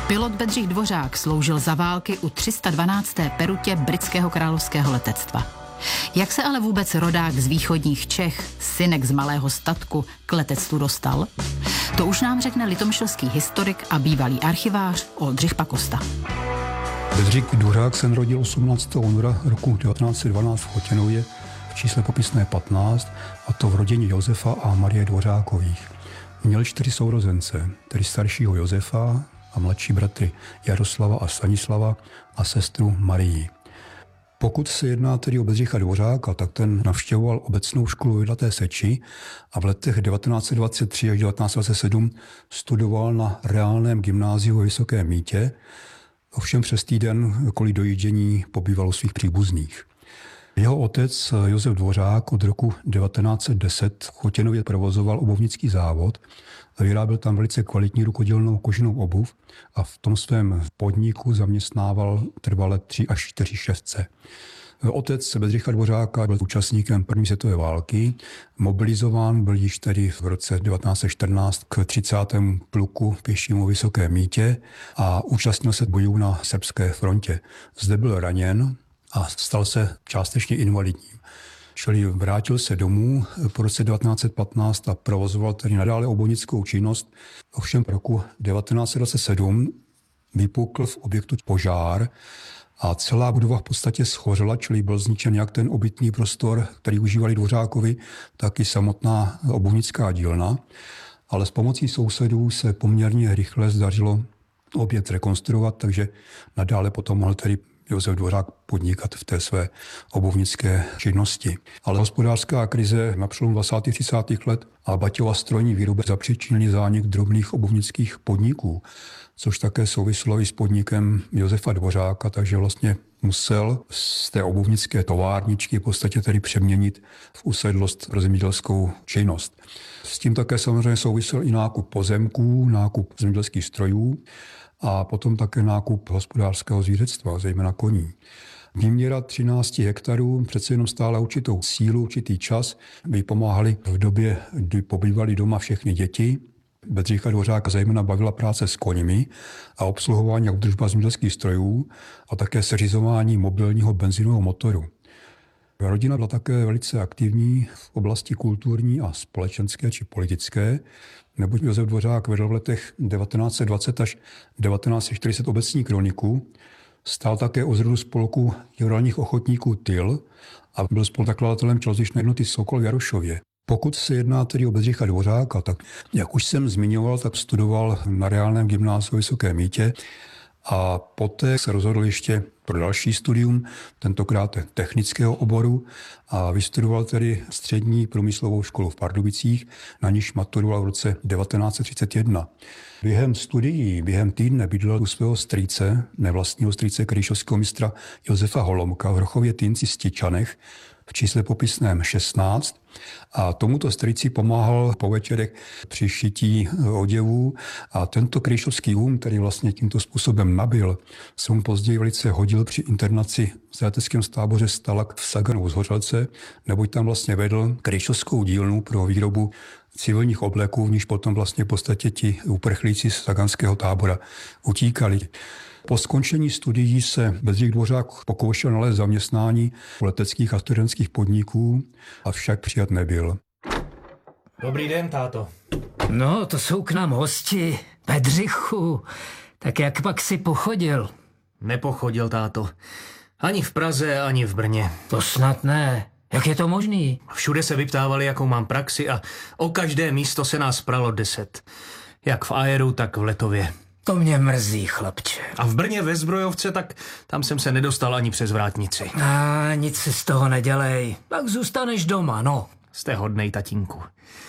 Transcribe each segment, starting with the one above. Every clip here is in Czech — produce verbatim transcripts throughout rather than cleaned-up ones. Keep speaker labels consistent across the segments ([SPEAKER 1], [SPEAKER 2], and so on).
[SPEAKER 1] Pilot Bedřich Dvořák sloužil za války u tři sta dvanácté perutě britského královského letectva. Jak se ale vůbec rodák z východních Čech, synek z malého statku, k letectvu dostal? To už nám řekne litomyšlský historik a bývalý archivář Oldřich Pakosta.
[SPEAKER 2] Bedřich Dvořák se narodil osmnáctého února roku devatenáct set dvanáct v Chotěnově v čísle popisné patnáct, a to v rodině Josefa a Marie Dvořákových. Měl čtyři sourozence, tedy staršího Josefa a mladší bratry Jaroslava a Stanislava a sestru Marii. Pokud se jedná tedy o Bedřicha Dvořáka, tak ten navštěvoval obecnou školu v Jedlaté Seči a v letech devatenáct set dvacet tři až devatenáct set dvacet sedm studoval na reálném gymnáziu ve Vysokém Mýtě, ovšem přes týden kvůli dojíždění pobýval u svých příbuzných. Jeho otec Josef Dvořák od roku devatenáct set deset v Chotěnově provozoval obuvnický závod a vyráběl tam velice kvalitní rukodělnou koženou obuv a v tom svém podniku zaměstnával trvale tři až čtyři ševce. Otec Bedřicha Dvořáka byl účastníkem první světové války, mobilizován byl již tedy v roce devatenáct set čtrnáct k třicátému pluku pěšímu Vysoké Mýtě a účastnil se bojů na srbské frontě. Zde byl raněn a stal se částečně invalidním. Čili vrátil se domů po roce devatenáct set patnáct a provozoval tedy nadále obuvnickou činnost. Ovšem roku devatenáct set dvacet sedm vypukl v objektu požár a celá budova v podstatě schořela, čili byl zničen jak ten obytný prostor, který užívali Dvořákovi, tak i samotná obuvnická dílna. Ale s pomocí sousedů se poměrně rychle zdařilo objekt rekonstruovat, takže nadále potom mohl tedy Josef Dvořák podnikat v té své obuvnické činnosti. Ale hospodářská krize na přelomu dvacátých a třicátých let a Baťova strojní výroba zapříčinili zánik drobných obuvnických podniků, což také souvislo i s podnikem Josefa Dvořáka, takže vlastně musel z té obuvnické továrničky v podstatě tedy přeměnit v usedlost pro zemědělskou činnost. S tím také samozřejmě souvisel i nákup pozemků, nákup zemědělských strojů a potom také nákup hospodářského zvířectva, zejména koní. Výměra třináct hektarů přece jenom stála určitou sílu, určitý čas, by pomáhali v době, kdy pobývali doma všechny děti. Bedřicha Dvořáka zejména bavila práce s koněmi a obsluhování a údržba zemědělských strojů a také seřizování mobilního benzinového motoru. Rodina byla také velice aktivní v oblasti kulturní a společenské či politické, neboť Josef Dvořák vedl v letech devatenáct set dvacet až devatenáct set čtyřicet obecní kroniku, stál také u zrodu spolku jihodělních ochotníků Tyl a byl spoluzakladatelem tělocvičné jednoty Sokol v Jarošově. Pokud se jedná tedy o Bedřicha Dvořáka, tak jak už jsem zmiňoval, tak studoval na reálném gymnáziu v Vysokém Mýtě a poté se rozhodl ještě pro další studium, tentokrát technického oboru, a vystudoval tedy střední průmyslovou školu v Pardubicích, na níž maturoval v roce devatenáct set třicet jedna. Během studií, během týdne bydlel u svého strýce, nevlastního strýce kryšovského mistra Josefa Holomka v Rochově Týnci Stičanech, v čísle popisném šestnáct, a tomuto strýci pomáhal po večerech při šití oděvů a tento kryšovský um, který vlastně tímto způsobem nabil, se mu později velice hodil při internaci v zajateckém táboře Stalak v Saganu z Hořelce, neboť tam vlastně vedl kryšovskou dílnu pro výrobu civilních obleků, v níž potom vlastně v podstatě ti uprchlíci z saganského tábora utíkali. Po skončení studií se Bedřich Dvořák pokoušel nalézt zaměstnání u leteckých a studentských podniků, avšak přijat nebyl.
[SPEAKER 3] Dobrý den, táto.
[SPEAKER 4] No, to jsou k nám hosti. Bedřichu, tak jak pak si pochodil?
[SPEAKER 3] Nepochodil, táto. Ani v Praze, ani v Brně.
[SPEAKER 4] To snad ne. Jak je to možný?
[SPEAKER 3] Všude se vyptávali, jakou mám praxi, a o každé místo se nás pralo deset. Jak v Aeru, tak v Letově.
[SPEAKER 4] To mě mrzí, chlapče.
[SPEAKER 3] A v Brně ve Zbrojovce, tak tam jsem se nedostal ani přes vrátnici.
[SPEAKER 4] A nic si z toho nedělej. Tak zůstaneš doma, no.
[SPEAKER 3] Jste hodnej, tatínku.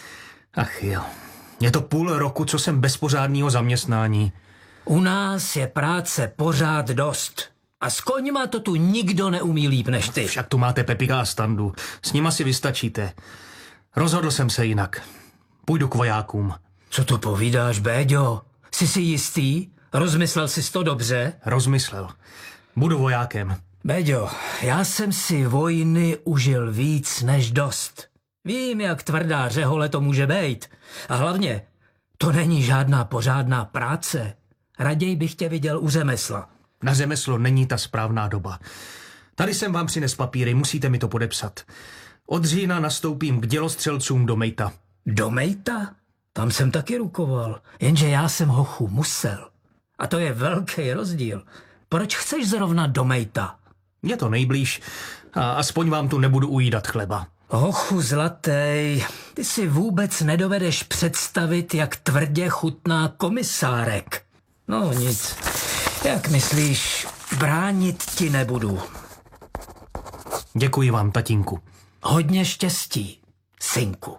[SPEAKER 3] Ach jo. Je to půl roku, co jsem bez pořádného zaměstnání.
[SPEAKER 4] U nás je práce pořád dost. A s koňma to tu nikdo neumí líp než ty.
[SPEAKER 3] Však tu máte Pepika a Standu. S nima si vystačíte. Rozhodl jsem se jinak. Půjdu k vojákům.
[SPEAKER 4] Co to povídáš, Béďo? Jsi si jistý? Rozmyslel jsi to dobře?
[SPEAKER 3] Rozmyslel. Budu vojákem.
[SPEAKER 4] Béďo, já jsem si vojny užil víc než dost. Vím, jak tvrdá řehole to může být. A hlavně, to není žádná pořádná práce. Raději bych tě viděl u řemesla.
[SPEAKER 3] Na řemeslo není ta správná doba. Tady jsem vám přines papíry, musíte mi to podepsat. Od října nastoupím k dělostřelcům do Mejta.
[SPEAKER 4] Do Mejta? Tam jsem taky rukoval, jenže já jsem hochu musel. A to je velký rozdíl. Proč chceš zrovna do Mejta?
[SPEAKER 3] Je to nejblíž a aspoň vám tu nebudu ujídat chleba.
[SPEAKER 4] Hochu zlatý, ty si vůbec nedovedeš představit, jak tvrdě chutná komisárek. No nic, jak myslíš, bránit ti nebudu.
[SPEAKER 3] Děkuji vám, tatínku.
[SPEAKER 4] Hodně štěstí, synku.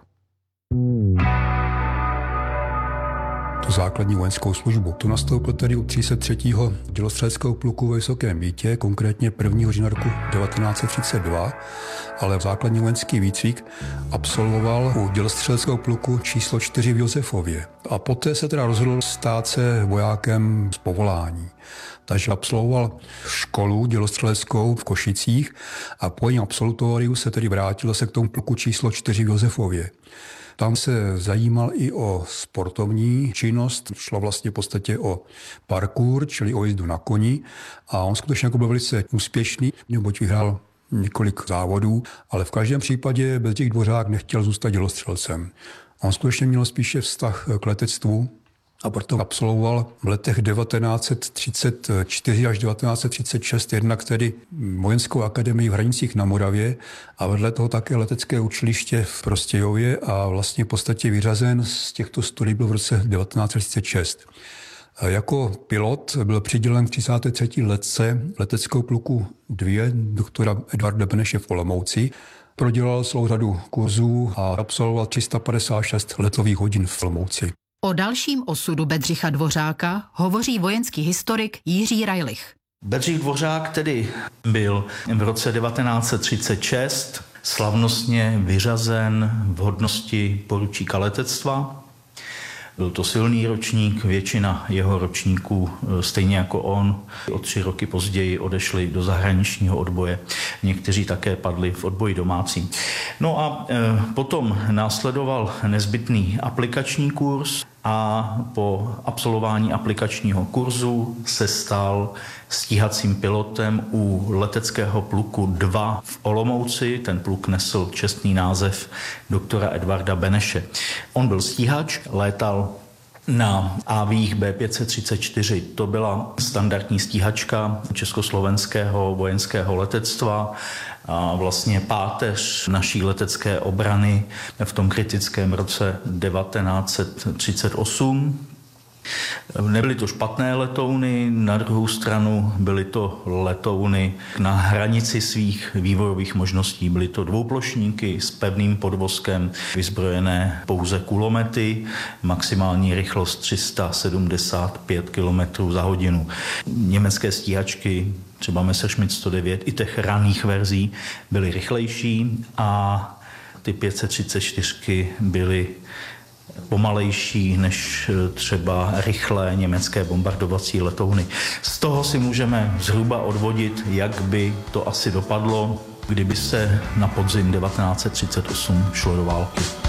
[SPEAKER 2] Tu základní vojenskou službu. Tu nastoupil tedy u tři sta třetího dělostřeleckého pluku ve Vysokém Mýtě, konkrétně prvního října roku devatenáct set třicet dva, ale základní vojenský výcvik absolvoval u dělostřeleckého pluku číslo čtyři v Josefově. A poté se teda rozhodl stát se vojákem z povolání. Takže absolvoval školu dělostřeleckou v Košicích a po jejím absolutoriu se tedy vrátil se k tomu pluku číslo čtyři v Josefově. Tam se zajímal i o sportovní činnost, šlo vlastně v podstatě o parkour, čili o jízdu na koni a on skutečně jako byl velice úspěšný, neboť vyhrál několik závodů, ale v každém případě Bedřich Dvořák nechtěl zůstat dělostřelcem. On skutečně měl spíše vztah k letectvu a proto absolvoval v letech devatenáct set třicet čtyři až devatenáct set třicet šest jednak tedy vojenskou akademii v Hranicích na Moravě a vedle toho také letecké učiliště v Prostějově a vlastně v podstatě vyřazen z těchto studií byl v roce devatenáct set třicet šest. Jako pilot byl přidělen k třicáté třetí letce leteckého pluku dva doktora Edvarda Beneše v Olomouci. Prodělal celou řadu kurzů a absolvoval tři sta padesát šest letových hodin v Olomouci.
[SPEAKER 1] O dalším osudu Bedřicha Dvořáka hovoří vojenský historik Jiří Rajlich.
[SPEAKER 5] Bedřich Dvořák tedy byl v roce devatenáct set třicet šest slavnostně vyřazen v hodnosti poručíka letectva. Byl to silný ročník, většina jeho ročníků, stejně jako on, o tři roky později odešli do zahraničního odboje. Někteří také padli v odboji domácím. No a e, potom následoval nezbytný aplikační kurz a po absolvování aplikačního kurzu se stal stíhacím pilotem u leteckého pluku dva v Olomouci. Ten pluk nesl čestný název doktora Edvarda Beneše. On byl stíhač, létal na Avích bé pět set třicet čtyři. To byla standardní stíhačka československého vojenského letectva a vlastně páteř naší letecké obrany v tom kritickém roce devatenáct set třicet osm. Nebyly to špatné letouny, na druhou stranu byly to letouny na hranici svých vývojových možností. Byly to dvouplošníky s pevným podvozkem, vyzbrojené pouze kulomety, maximální rychlost tři sta sedmdesát pět kilometrů za hodinu. Německé stíhačky, třeba Messerschmitt sto devět, i těch raných verzí byly rychlejší a ty pět set třicet čtyři byly pomalejší než třeba rychlé německé bombardovací letouny. Z toho si můžeme zhruba odvodit, jak by to asi dopadlo, kdyby se na podzim devatenáct set třicet osm šlo do války.